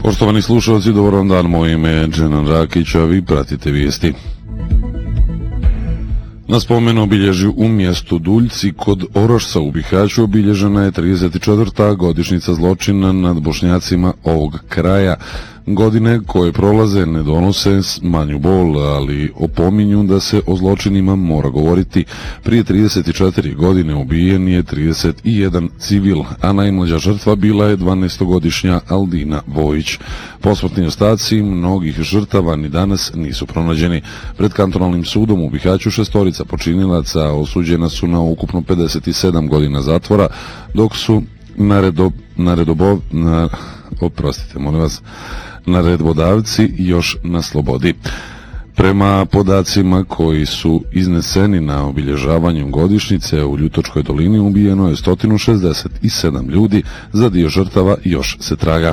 Poštovani slušalci, dobar dan, moje ime je Dženan Rakić, a vi pratite vijesti. Na spomen obilježju u mjestu Duljci kod Orošca u Bihaću obilježena je 34. godišnjica zločina nad Bošnjacima ovog kraja. Godine koje prolaze ne donose manju bol, ali opominju da se o zločinima mora govoriti. Prije 34 godine ubijen je 31 civil, a najmlađa žrtva bila je 12-godišnja Aldina Vojić. Posmrtni ostaci mnogih žrtava ni danas nisu pronađeni. Pred kantonalnim sudom u Bihaću 6 počinilaca osuđena su na ukupno 57 godina zatvora, dok su naredbodavci još na slobodi. Prema podacima koji su izneseni na obilježavanju godišnjice u Ljutočkoj dolini ubijeno je 167 ljudi, za dio žrtava još se traga.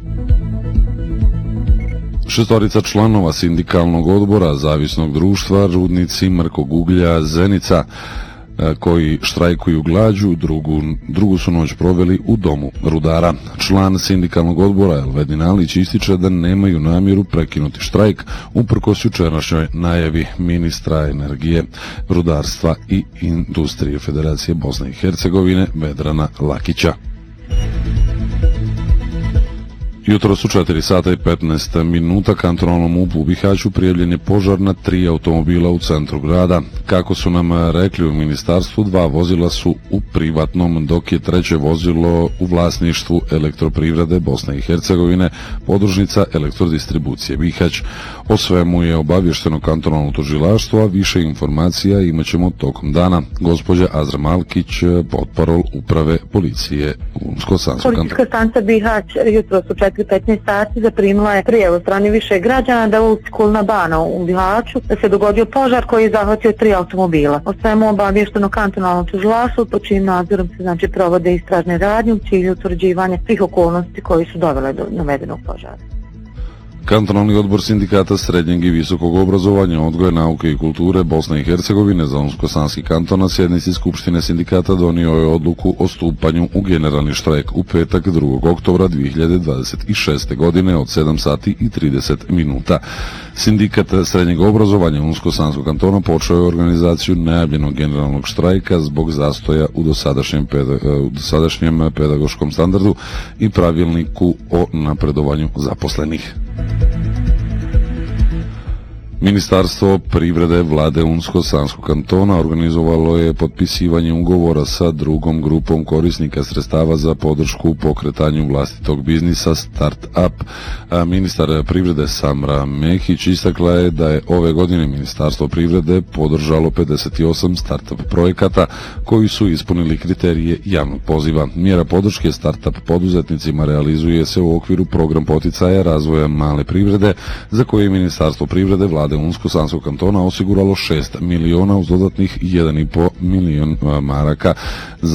6 članova sindikalnog odbora Zavisnog društva Rudnici Mrkog uglja Zenica koji štrajkuju glađu, drugu su noć proveli u domu rudara. Član sindikalnog odbora Elvedin Alić ističe da nemaju namjeru prekinuti štrajk uprkos jučerašnjoj najavi ministra energije, rudarstva i industrije Federacije Bosne i Hercegovine Vedrana Lakića. Jutros u 4:15 kantonalnom MUP-u u Bihaću prijavljen je požar na 3 automobila u centru grada. Kako su nam rekli u ministarstvu, 2 vozila su u privatnom, dok je 3. vozilo u vlasništvu Elektroprivrede Bosne i Hercegovine, podružnica Elektrodistribucije Bihać. O svemu je obavješteno kantonalno tužilaštvo, a više informacija imat ćemo tokom dana. Gospođa Azra Malkić, potparol uprave policije u Unsko-Sanskom kantonu. Policijska stanica Bihać jutros u 4:15 sati zaprimila je prijavu od strane više građana da u Kulna Bana u Bihaću da se dogodio požar koji je zahvatio 3 automobila. O svemu obavješteno kantonalno tužilaštvo, pod čijim nadzorom se provode istražne radnje u cilju utvrđivanja svih okolnosti koji su dovele do navedenog požara. Kantonalni odbor sindikata srednjeg i visokog obrazovanja, odgoja, nauke i kulture Bosne i Hercegovine za Unsko-Sanski kanton na sjednici Skupštine sindikata donio je odluku o stupanju u generalni štrajk u petak 2. oktobra 2026. godine od 7:30. Sindikat srednjeg obrazovanja Unsko-Sanskog kantona počeo je organizaciju najavljenog generalnog štrajka zbog zastoja u dosadašnjem pedagoškom standardu i pravilniku o napredovanju zaposlenih. Ministarstvo privrede vlade Unsko-Sanskog kantona organizovalo je potpisivanje ugovora sa drugom grupom korisnika sredstava za podršku u pokretanju vlastitog biznisa Start-up. Ministar privrede Samra Mehić istakla je da je ove godine Ministarstvo privrede podržalo 58 start-up projekata koji su ispunili kriterije javnog poziva. Mjera podrške start-up poduzetnicima realizuje se u okviru program poticaja razvoja male privrede, za koje je Ministarstvo privrede vlade Unsko-Sanskog kantona osiguralo 6 miliona uz dodatnih 1,5 milion maraka za